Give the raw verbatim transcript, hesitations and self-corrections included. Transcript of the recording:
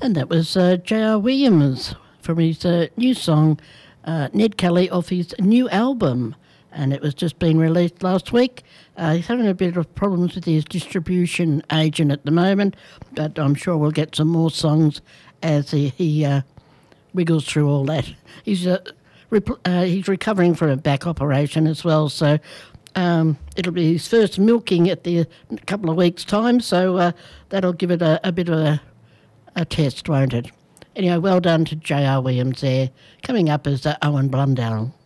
And that was uh, J R. Williams from his uh, new song, uh, Ned Kelly, off his new album. And it was just been released last week. Uh, he's having a bit of problems with his distribution agent at the moment, but I'm sure we'll get some more songs as he, he uh, wiggles through all that. He's uh, rep- uh, he's recovering from a back operation as well, so um, it'll be his first milking at the a couple of weeks' time, so uh, that'll give it a, a bit of a, a test, won't it? Anyway, well done to J R. Williams there. Coming up is uh, Owen Blundell.